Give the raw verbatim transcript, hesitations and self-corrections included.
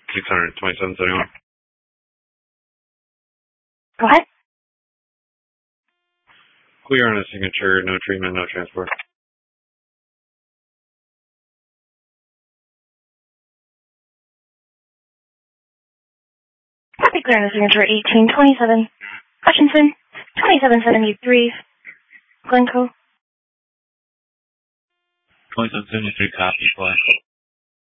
six hundred, twenty-seven seventy-one. Go ahead. Clear on a signature, no treatment, no transport. Copy, clear on the signature, eighteen twenty-seven. Hutchinson, twenty-seven seventy-three. Glencoe. twenty-seven seventy-three, copy, fly.